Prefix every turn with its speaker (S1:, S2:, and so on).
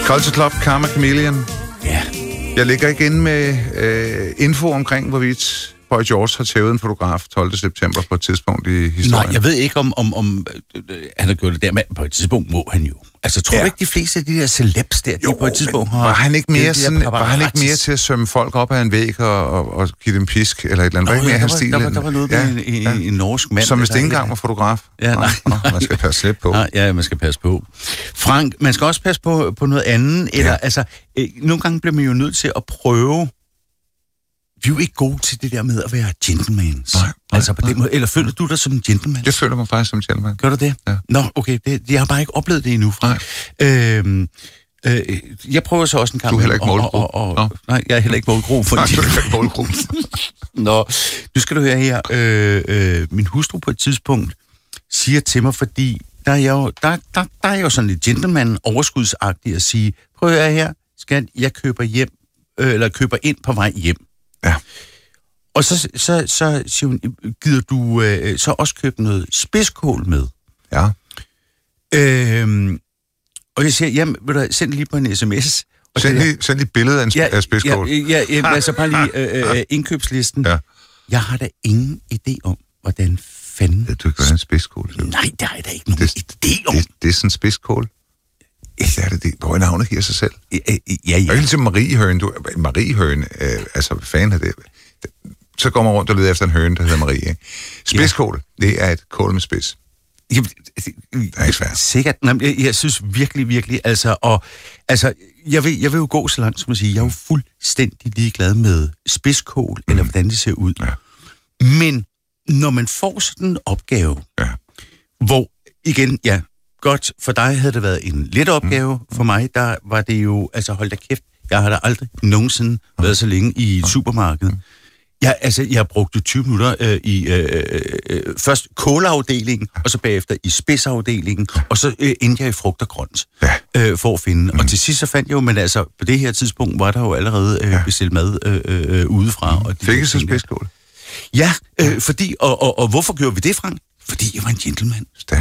S1: Culture Club, Karma Chameleon.
S2: Ja.
S1: Jeg ligger ikke inde med info omkring, hvorvidt Boy George har tævet en fotograf 12. september på et tidspunkt i historien.
S2: Nej, jeg ved ikke, om han har gjort det der, men på et tidspunkt må han jo. Altså, tror du ikke, de fleste af de der celebs der, de på et tidspunkt har...
S1: Var han ikke mere til at sømme folk op af en væg og give dem pisk, eller et eller andet? Var ikke mere hans stil?
S2: Der var noget med en norsk mand.
S1: Som hvis det ikke engang var fotograf.
S2: Ja, nej.
S1: Man skal passe lidt på.
S2: Ja, man skal passe på. Frank, man skal også passe på noget andet. Eller, altså, nogle gange bliver man jo nødt til at prøve... Vi er jo ikke gode til det der med at være gentlemans. Nej, altså på den måde. Eller føler du dig som en gentleman?
S1: Jeg føler mig faktisk som en gentleman.
S2: Gør du det?
S1: Ja.
S2: Nå, okay. Jeg har bare ikke oplevet det endnu, Frank. Jeg prøver så også en kamp.
S1: Du er heller ikke målgruppe.
S2: Nej, jeg er heller ikke målgruppe.
S1: Nej, du er heller ikke målgruppe.
S2: Nå, nu skal du høre her. Min hustru på et tidspunkt siger til mig, fordi der er jo sådan lidt gentleman overskudsagtigt at sige, prøv at høre her, skat, jeg køber ind på vej hjem.
S1: Ja.
S2: Og så siger hun, gider du så også købe noget spidskål med?
S1: Ja.
S2: Og jeg siger, jamen, vil du send lige på en sms.
S1: Send lige billedet af spidskål.
S2: Ja, altså bare lige indkøbslisten.
S1: Ja.
S2: Jeg har da ingen idé om, hvordan fanden...
S1: Ved du ikke, hvordan spidskål er?
S2: Nej, der er da ikke nogen idé om.
S1: Det er sådan spidskål. Ja, det hvor er navnet giver sig selv.
S2: Ja.
S1: Og ikke ligesom Mariehøen. Mariehøen, altså fan af det. Så går man rundt og leder efter en høne, der hedder Marie. Ikke? Spidskål, det er et kål med spids. Det er ikke svært.
S2: Sikkert. Jeg synes virkelig, altså, jeg vil jo gå så langt som at sige, jeg er jo fuldstændig ligeglad med spidskål, eller hvordan det ser ud. Ja. Men når man får sådan en opgave, hvor igen, godt, for dig havde det været en let opgave. For mig, der var det jo, altså hold da kæft, jeg har da aldrig nogensinde været så længe i et supermarked. Jeg brugte 20 minutter i først kåleafdelingen, og så bagefter i spidsafdelingen, og så endte jeg i frugt og grønt for at finde. Og til sidst så fandt jeg jo, men altså på det her tidspunkt var der jo allerede bestilt mad udefra. Og
S1: fik I så spidskål?
S2: Ja, fordi, og hvorfor gjorde vi det, Frank? Fordi jeg var en gentleman.